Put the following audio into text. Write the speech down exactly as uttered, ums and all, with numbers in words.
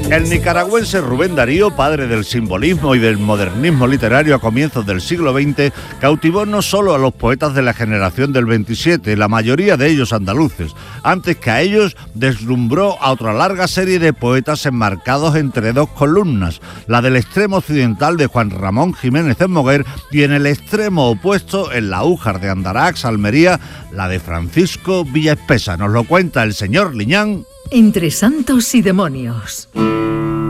El nicaragüense Rubén Darío, padre del simbolismo y del modernismo literario a comienzos del siglo veinte, cautivó no solo a los poetas de la generación del veintisiete, la mayoría de ellos andaluces. Antes que a ellos, deslumbró a otra larga serie de poetas enmarcados entre dos columnas, la del extremo occidental de Juan Ramón Jiménez en Moguer y en el extremo opuesto, en la Újar de Andarax, Almería, la de Francisco Villaespesa. Nos lo cuenta el señor Liñán. Entre santos y demonios.